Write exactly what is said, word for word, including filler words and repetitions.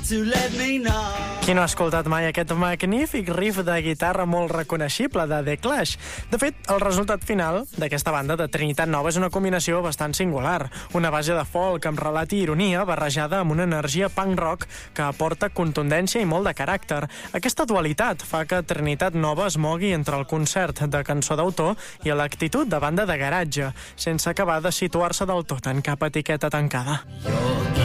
to let me know. Qui no ha escoltat mai aquest magnífic riff de guitarra molt reconeixible de The Clash? De fet, el resultat final d'aquesta banda de Trinitat Nova és una combinació bastant singular. Una base de folk amb relat i ironia barrejada amb una energia punk rock que aporta contundència i molt de caràcter. Aquesta dualitat fa que Trinitat Nova es mogui entre el concert de cançó d'autor i l'actitud de banda de garatge, sense acabar de situar-se del tot en cap etiqueta tancada. You're